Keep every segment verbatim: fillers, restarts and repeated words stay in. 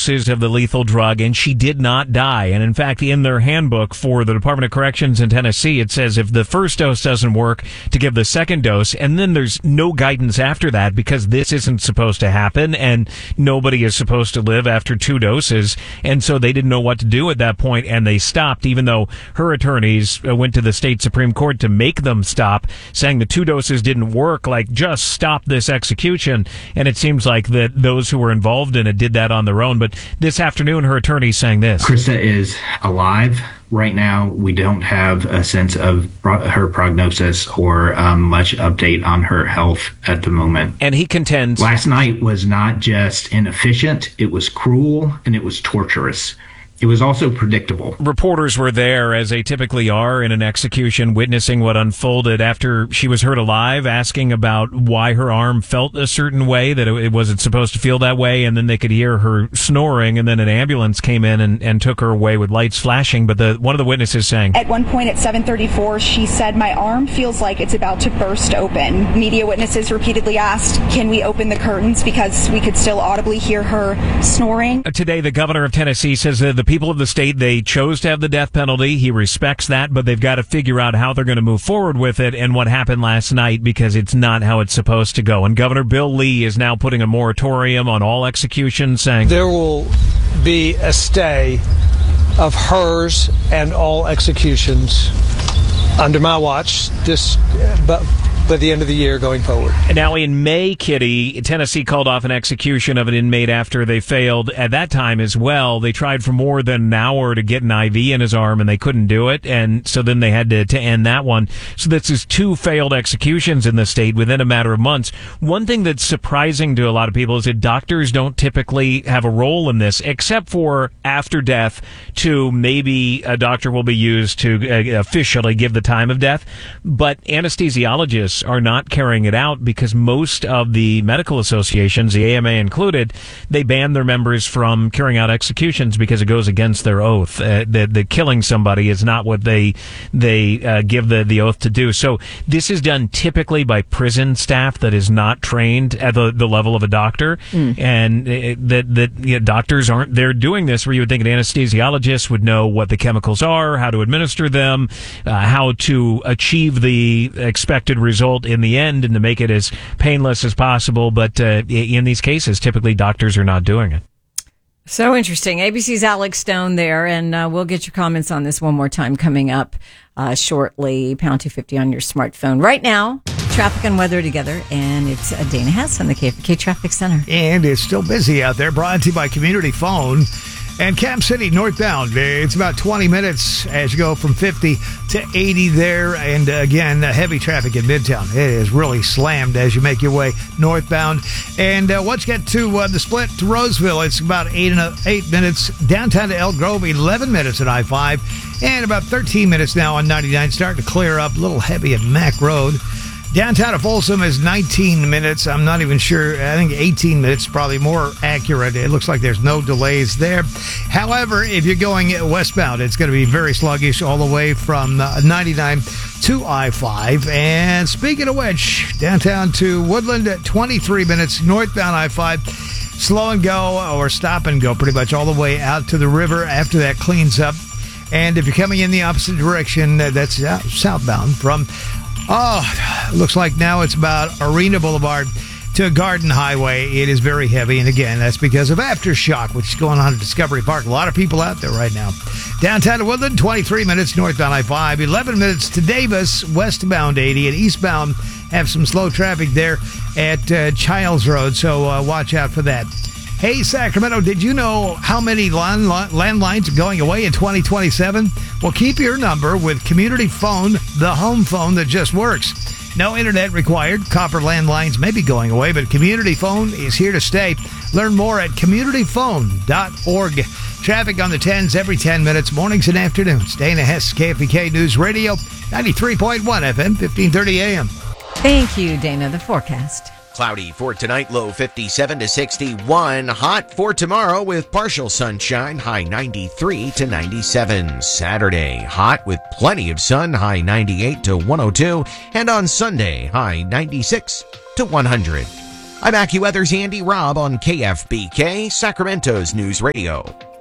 doses of the lethal drug, and she did not die. And in fact, in their handbook for the Department of Corrections in Tennessee, it says if the first dose doesn't work, to give the second dose, and then there's no guidance after that because this isn't supposed to happen, and nobody is supposed to live after two doses. And so they didn't know what to do at that point, and they stopped, even though her attorneys went to the state Supreme Court to make them stop, saying the two doses didn't work, like, just stop this execution. And it seems like that those who were involved in it did that on their own. But this afternoon, her attorney saying this. Krista is alive. Right now, we don't have a sense of pro- her prognosis or um, much update on her health at the moment. And he contends last night was not just inefficient, it was cruel and it was torturous. It was also predictable. Reporters were there, as they typically are in an execution, witnessing what unfolded after she was heard alive, asking about why her arm felt a certain way, that it wasn't supposed to feel that way, and then they could hear her snoring, and then an ambulance came in and, and took her away with lights flashing. But the one of the witnesses saying, at one point at seven thirty-four, she said, my arm feels like it's about to burst open. Media witnesses repeatedly asked, can we open the curtains, because we could still audibly hear her snoring. Today, the governor of Tennessee says that the people of the state, they chose to have the death penalty. He respects that, but they've got to figure out how they're going to move forward with it and what happened last night, because it's not how it's supposed to go. And Governor Bill Lee is now putting a moratorium on all executions, saying there will be a stay of hers and all executions under my watch this but by the end of the year going forward. Now, in May, Kitty, Tennessee called off an execution of an inmate after they failed at that time as well. They tried for more than an hour to get an I V in his arm, and they couldn't do it, and so then they had to, to end that one. So this is two failed executions in the state within a matter of months. One thing that's surprising to a lot of people is that doctors don't typically have a role in this, except for after death, to maybe a doctor will be used to uh, officially give the time of death, but anesthesiologists are not carrying it out because most of the medical associations, the A M A included, they ban their members from carrying out executions because it goes against their oath. Uh, that, that killing somebody is not what they they uh, give the, the oath to do. So this is done typically by prison staff that is not trained at the, the level of a doctor, mm. and uh, that that you know, doctors aren't there doing this, where you would think an anesthesiologist would know what the chemicals are, how to administer them, uh, how to achieve the expected result in the end, and to make it as painless as possible. But uh, in these cases, typically doctors are not doing it. So interesting. A B C's Alex Stone there, and uh, we'll get your comments on this one more time coming up uh, shortly. Pound two fifty on your smartphone. Right now, traffic and weather together, and it's uh, Dana Hess on the K F K Traffic Center. And it's still busy out there, brought to you by Community Phone. And Cap City northbound, it's about twenty minutes as you go from fifty to eighty there. And uh, again, uh, heavy traffic in Midtown. It is really slammed as you make your way northbound. And uh, once you get to uh, the split to Roseville, it's about eight and a, eight minutes. Downtown to Elk Grove, eleven minutes at I five. And about thirteen minutes now on ninety-nine, starting to clear up. A little heavy at Mack Road. Downtown to Folsom is nineteen minutes. I'm not even sure. I think eighteen minutes, probably more accurate. It looks like there's no delays there. However, if you're going westbound, it's going to be very sluggish all the way from ninety-nine to I five. And speaking of which, downtown to Woodland at twenty-three minutes, northbound I five. Slow and go or stop and go pretty much all the way out to the river after that cleans up. And if you're coming in the opposite direction, that's southbound from... Oh, looks like now it's about Arena Boulevard to Garden Highway. It is very heavy, and again, that's because of Aftershock, which is going on at Discovery Park. A lot of people out there right now. Downtown to Woodland, twenty-three minutes northbound I five, eleven minutes to Davis, westbound eighty, and eastbound have some slow traffic there at uh, Childs Road, so uh, watch out for that. Hey, Sacramento, did you know how many land, landlines are going away in twenty twenty-seven? Well, keep your number with Community Phone, the home phone that just works. No internet required. Copper landlines may be going away, but Community Phone is here to stay. Learn more at community phone dot org. Traffic on the tens every ten minutes, mornings and afternoons. Dana Hess, K F K News Radio, ninety-three point one F M, fifteen thirty A M. Thank you, Dana. The forecast. Cloudy for tonight, low fifty-seven to sixty-one. Hot for tomorrow with partial sunshine, high ninety-three to ninety-seven. Saturday, hot with plenty of sun, high ninety-eight to one oh two. And on Sunday, high ninety-six to one hundred. I'm AccuWeather's Andy Robb on K F B K, Sacramento's News Radio.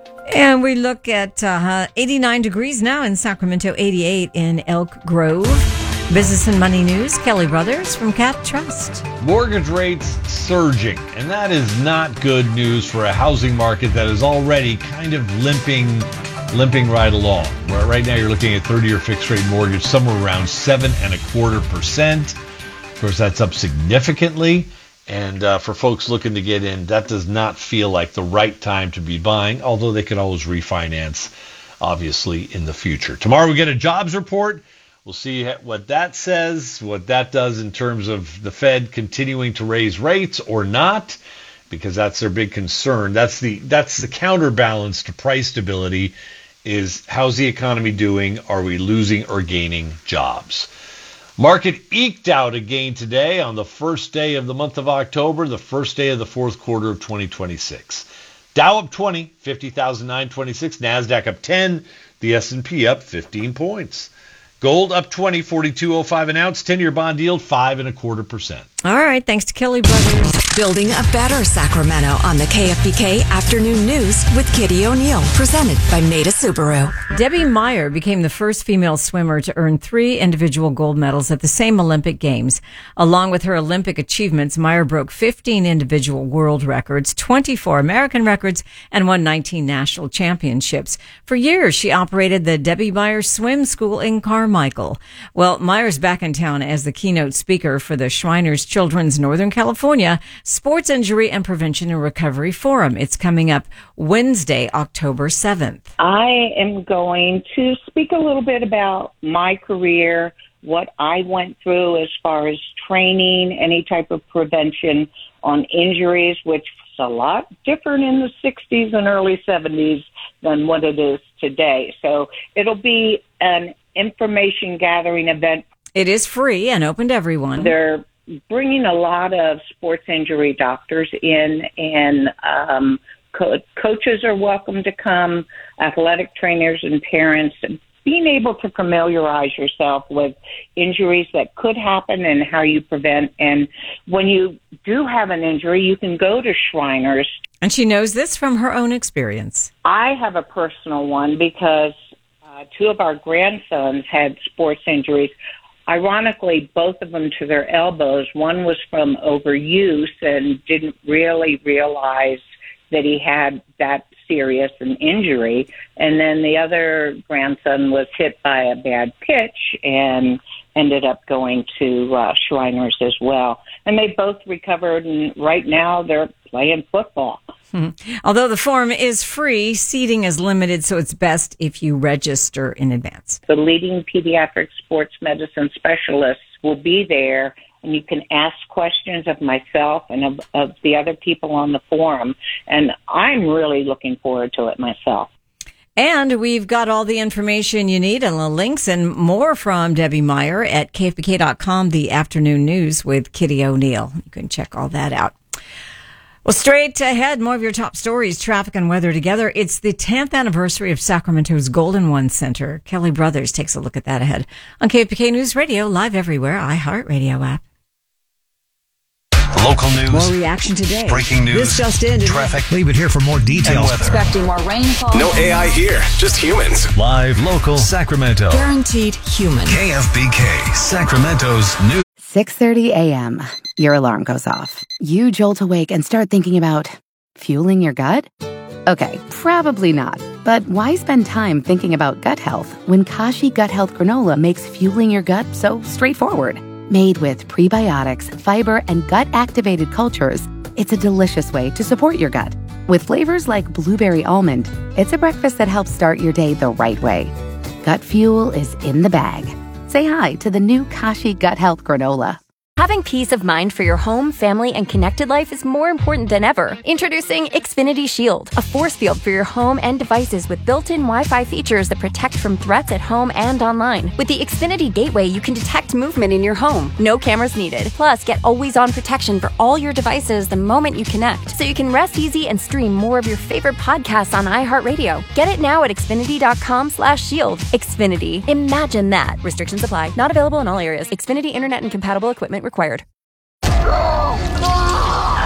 And we look at uh, eighty-nine degrees now in Sacramento, eighty-eight in Elk Grove. Business and Money News, Kelly Brothers from Cap Trust. Mortgage rates surging, and that is not good news for a housing market that is already kind of limping limping right along. Where right now you're looking at thirty-year fixed-rate mortgage somewhere around seven and a quarter percent. Of course, that's up significantly. And uh, for folks looking to get in, that does not feel like the right time to be buying, although they can always refinance, obviously, in the future. Tomorrow we get a jobs report. We'll see what that says, what that does in terms of the Fed continuing to raise rates or not, because that's their big concern. That's the that's the counterbalance to price stability is how's the economy doing? Are we losing or gaining jobs? Market eked out a gain today on the first day of the month of October, the first day of the fourth quarter of twenty twenty-six. Dow up twenty, fifty thousand nine hundred twenty-six. NASDAQ up ten. The S and P up fifteen points. Gold up twenty, forty-two oh five an ounce. ten-year bond yield five and a quarter percent. All right, thanks to Kelly Brothers. Building a better Sacramento on the K F B K Afternoon News with Kitty O'Neill, presented by Maida Subaru. Debbie Meyer became the first female swimmer to earn three individual gold medals at the same Olympic Games. Along with her Olympic achievements, Meyer broke fifteen individual world records, twenty-four American records, and won nineteen national championships. For years, she operated the Debbie Meyer Swim School in Carmichael. Well, Meyer's back in town as the keynote speaker for the Shriners Children's Northern California Sports Injury and Prevention and Recovery Forum. It's coming up Wednesday, October seventh. I am going to speak a little bit about my career, what I went through as far as training, any type of prevention on injuries, which was a lot different in the sixties and early seventies than what it is today. So it'll be an information gathering event. It is free and open to everyone. They're bringing a lot of sports injury doctors in, and um, co- coaches are welcome to come, athletic trainers and parents, being able to familiarize yourself with injuries that could happen and how you prevent. And when you do have an injury, you can go to Shriners. And she knows this from her own experience. I have a personal one because uh, two of our grandsons had sports injuries. Ironically, both of them to their elbows. One was from overuse and didn't really realize that he had that serious an injury. And then the other grandson was hit by a bad pitch and ended up going to uh, Shriners as well. And they both recovered, and right now they're playing football. Hmm. Although the forum is free, seating is limited, so it's best if you register in advance. The leading pediatric sports medicine specialists will be there, and you can ask questions of myself and of, of the other people on the forum. And I'm really looking forward to it myself. And we've got all the information you need and the links and more from Debbie Meyer at K F B K dot com, the afternoon news with Kitty O'Neill. You can check all that out. Well, straight ahead, more of your top stories, traffic and weather together. It's the tenth anniversary of Sacramento's Golden One Center. Kelly Brothers takes a look at that ahead on K F B K News Radio, live everywhere, iHeartRadio app. Local news. More reaction today. Breaking news. This just in. Traffic. Leave it here for more details. Expecting more rainfall. No A I here. Just humans. Live, local, Sacramento. Guaranteed human. K F B K, Sacramento's news. six thirty a.m. Your alarm goes off. You jolt awake and start thinking about fueling your gut? Okay, probably not. But why spend time thinking about gut health when Kashi Gut Health Granola makes fueling your gut so straightforward? Made with prebiotics, fiber, and gut-activated cultures, it's a delicious way to support your gut. With flavors like blueberry almond, it's a breakfast that helps start your day the right way. Gut fuel is in the bag. Say hi to the new Kashi Gut Health Granola. Having peace of mind for your home, family, and connected life is more important than ever. Introducing Xfinity Shield, a force field for your home and devices with built-in Wi-Fi features that protect from threats at home and online. With the Xfinity Gateway, you can detect movement in your home. No cameras needed. Plus, get always-on protection for all your devices the moment you connect, so you can rest easy and stream more of your favorite podcasts on iHeartRadio. Get it now at Xfinity.com slash shield. Xfinity. Imagine that. Restrictions apply. Not available in all areas. Xfinity Internet and compatible equipment required.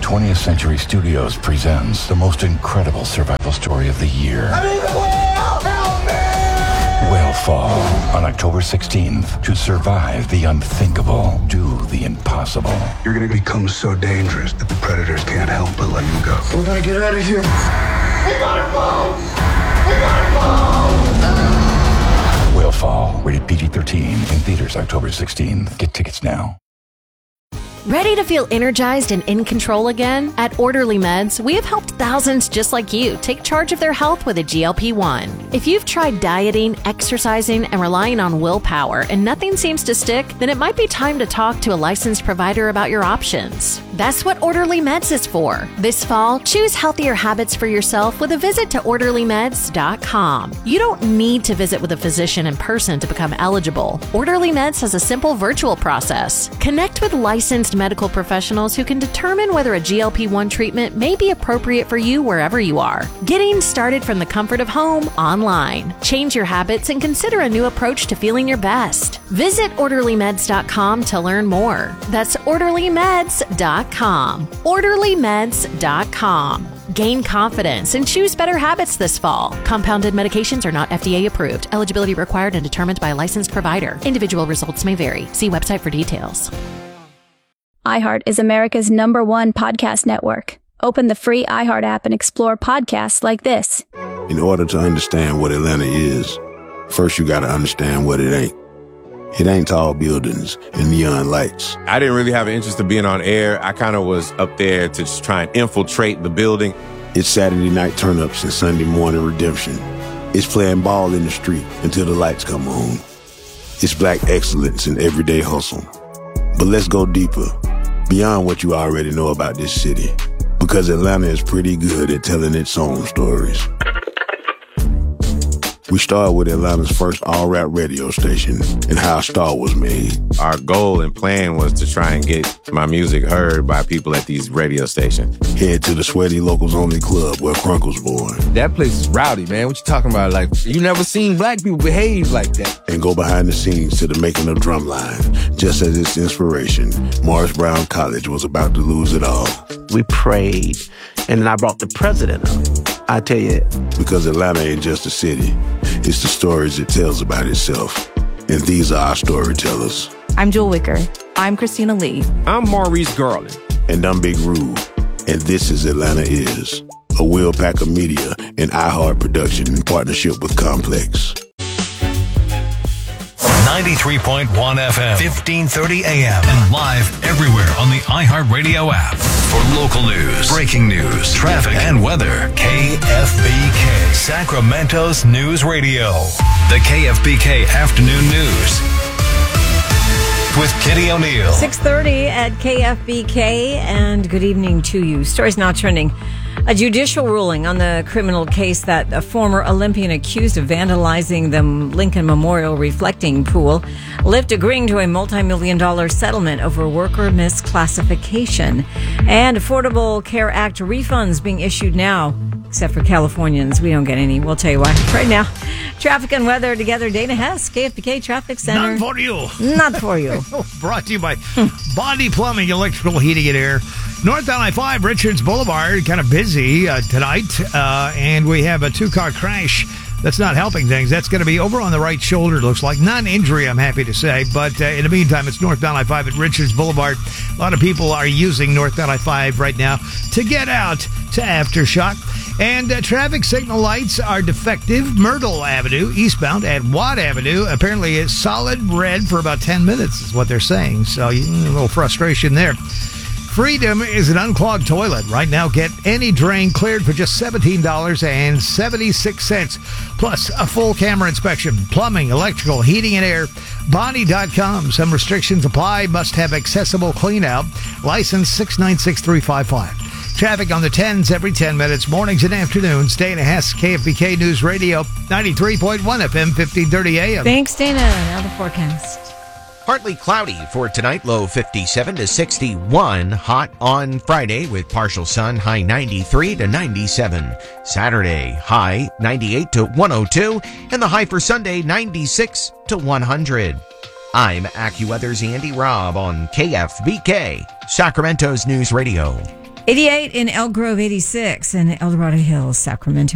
twentieth Century Studios presents the most incredible survival story of the year. I'm in the whale! Help me! Whale Fall on October sixteenth. To survive the unthinkable, do the impossible. You're going to become so dangerous that the predators can't help but let you go. We gotta get out of here. We gotta go! We gotta go! Whale Fall, rated P G thirteen, in theaters October sixteenth. Get tickets now. Ready to feel energized and in control again? At Orderly Meds, we have helped thousands just like you take charge of their health with a G L P one. If you've tried dieting, exercising, and relying on willpower and nothing seems to stick, then it might be time to talk to a licensed provider about your options. That's what Orderly Meds is for. This fall, choose healthier habits for yourself with a visit to orderly meds dot com. You don't need to visit with a physician in person to become eligible. Orderly Meds has a simple virtual process. Connect with licensed medical professionals who can determine whether a G L P one treatment may be appropriate for you wherever you are. Getting started from the comfort of home online. Change your habits and consider a new approach to feeling your best. Visit orderly meds dot com to learn more. That's orderly meds dot com. orderly meds dot com. Gain confidence and choose better habits this fall. Compounded medications are not F D A approved. Eligibility required and determined by a licensed provider. Individual results may vary. See website for details. iHeart is America's number one podcast network. Open the free iHeart app and explore podcasts like this. In order to understand what Atlanta is, first you gotta understand what it ain't. It ain't tall buildings and neon lights. I didn't really have an interest in being on air. I kind of was up there to just try and infiltrate the building. It's Saturday night turn-ups and Sunday morning redemption. It's playing ball in the street until the lights come on. It's black excellence in everyday hustle. But let's go deeper, beyond what you already know about this city, because Atlanta is pretty good at telling its own stories. We started with Atlanta's first all-rap radio station and how a star was made. Our goal and plan was to try and get my music heard by people at these radio stations. Head to the Sweaty Locals Only Club where Crunk was born. That place is rowdy, man. What you talking about? Like, you never seen black people behave like that. And go behind the scenes to the making of Drumline. Just as its inspiration, Morris Brown College was about to lose it all. We prayed, and then I brought the president up. I tell you. Because Atlanta ain't just a city. It's the stories it tells about itself. And these are our storytellers. I'm Jewel Wicker. I'm Christina Lee. I'm Maurice Garland. And I'm Big Rube. And this is Atlanta Is, a Will Packer Media and iHeart production in partnership with Complex. ninety-three point one F M, fifteen thirty A M, and live everywhere on the iHeartRadio app. For local news, breaking news, traffic, and weather, K F B K, Sacramento's News Radio. The K F B K Afternoon News with Kitty O'Neill. six thirty at K F B K, and good evening to you. Stories now trending. A judicial ruling on the criminal case that a former Olympian accused of vandalizing the Lincoln Memorial reflecting pool left agreeing to a multi-million dollar settlement over worker misclassification. And Affordable Care Act refunds being issued now, except for Californians. We don't get any. We'll tell you why. Right now, traffic and weather together. Dana Hess, K F B K Traffic Center. Not for you. Not for you. Brought to you by Bondi Plumbing, Electrical Heating and Air. Northbound I five, Richards Boulevard, kind of busy uh, tonight. Uh, and we have a two-car crash. That's not helping things. That's going to be over on the right shoulder, it looks like. Non-injury, I'm happy to say. But uh, in the meantime, it's northbound I five at Richards Boulevard. A lot of people are using northbound I five right now to get out to Aftershock. And uh, traffic signal lights are defective. Myrtle Avenue, eastbound, at Watt Avenue. Apparently, it's solid red for about ten minutes, is what they're saying. So, a little frustration there. Freedom is an unclogged toilet. Right now, get any drain cleared for just seventeen dollars and seventy-six cents. Plus, a full camera inspection. Plumbing, electrical, heating and air. Bondi dot com. Some restrictions apply. Must have accessible clean out. License six nine six three five five. Traffic on the tens every ten minutes, mornings and afternoons. Dana Hess, K F B K News Radio, ninety-three point one F M, fifteen thirty A M. Thanks, Dana. Now the forecast. Partly cloudy for tonight, low fifty-seven to sixty-one. Hot on Friday with partial sun, high ninety-three to ninety-seven. Saturday, high ninety-eight to one oh two. And the high for Sunday, ninety-six to one hundred. I'm AccuWeather's Andy Robb on K F B K, Sacramento's News Radio. eighty-eight in Elk Grove, eighty-six in El Dorado Hills, Sacramento.